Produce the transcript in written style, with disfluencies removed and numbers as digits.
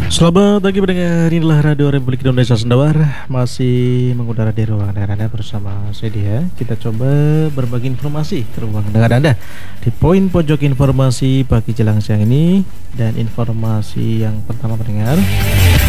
Selamat pagi pendengar, inilah Radio Republik Indonesia Sendawar. Masih mengudara di ruang dengar Anda bersama saya dia. Kita coba berbagi informasi ke ruang dengar Anda di poin pojok informasi pagi jelang siang ini. Dan informasi yang pertama pendengar,